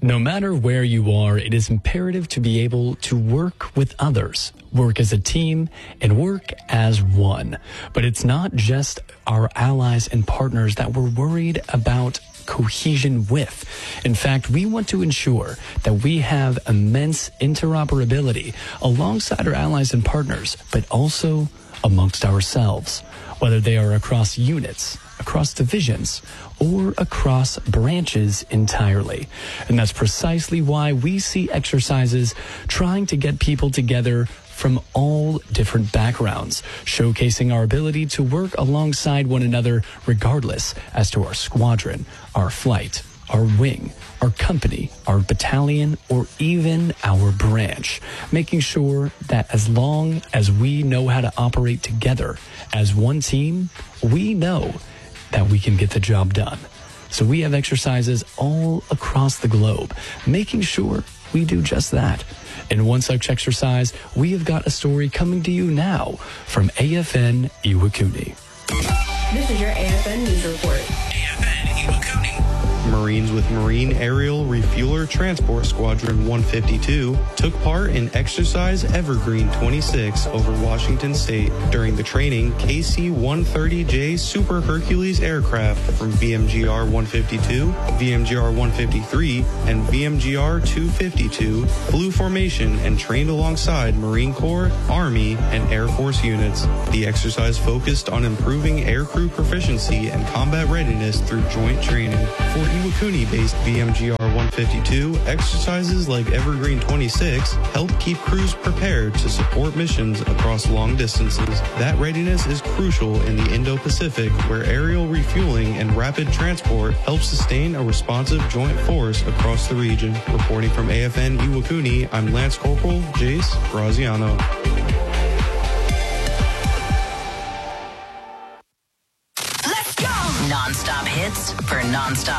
No matter where you are, it is imperative to be able to work with others, work as a team, and work as one. But it's not just our allies and partners that we're worried about cohesion with. In fact, we want to ensure that we have immense interoperability alongside our allies and partners, but also amongst ourselves, whether they are across units, across divisions, or across branches entirely. And that's precisely why we see exercises trying to get people together from all different backgrounds, showcasing our ability to work alongside one another regardless as to our squadron, our flight, our wing, our company, our battalion, or even our branch, making sure that as long as we know how to operate together as one team, we know that we can get the job done. So we have exercises all across the globe, making sure we do just that. In one such exercise, we have got a story coming to you now from AFN Iwakuni. This is your AFN News Report. AFN Iwakuni. Marines with Marine Aerial Refueler Transport Squadron 152 took part in Exercise Evergreen 26 over Washington State during the training KC-130J Super Hercules aircraft from VMGR 152, VMGR 153, and VMGR 252 flew formation and trained alongside Marine Corps, Army, and Air Force units. The exercise focused on improving aircrew proficiency and combat readiness through joint training. For Iwakuni-based VMGR 152, exercises like Evergreen 26 help keep crews prepared to support missions across long distances. That readiness is crucial in the Indo-Pacific, where aerial refueling and rapid transport help sustain a responsive joint force across the region. Reporting from AFN Iwakuni, I'm Lance Corporal Jace Graziano. Non-stop hits for non-stop